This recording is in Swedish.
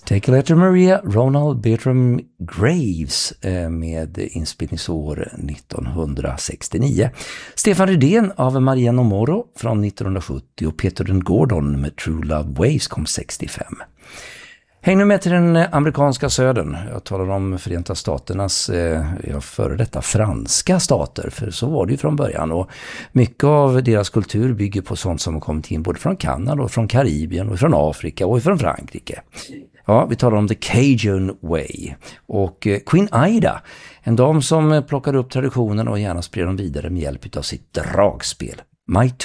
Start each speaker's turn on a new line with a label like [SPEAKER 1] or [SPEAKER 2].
[SPEAKER 1] Take a Letter Maria, Ronald Bertram Graves med inspelningsår 1969. Stefan Rydén av Mariano Moro från 1970 och Peter den Gordon med True Love Ways kom 65. Häng nu med till den amerikanska södern. Jag talar om Förenta Staternas före detta franska stater, för så var det ju från början. Och mycket av deras kultur bygger på sånt som har kommit in både från Kanada och från Karibien och från Afrika och från Frankrike. Ja, vi talar om The Cajun Way och Queen Ida, en dam som plockar upp traditionen och gärna sprider dem vidare med hjälp av sitt dragspel. My